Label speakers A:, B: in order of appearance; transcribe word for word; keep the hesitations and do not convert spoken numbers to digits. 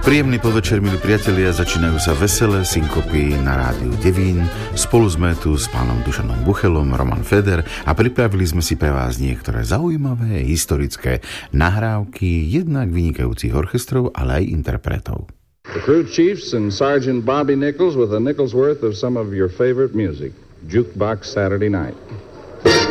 A: Príjemný podvečer, milí priatelia, začínajú sa veselé synkopy na rádiu Devín. Spolu sme tu s pánom Dušanom Buchelom, Roman Feder a pripravili sme si pre vás niektoré zaujímavé historické nahrávky jednak vynikajúcich orchestrov, ale aj interpretov.
B: The Crew Chiefs and Sergeant Bobby Nichols with a nickel's worth of some of your favorite music. Jukebox Saturday Night.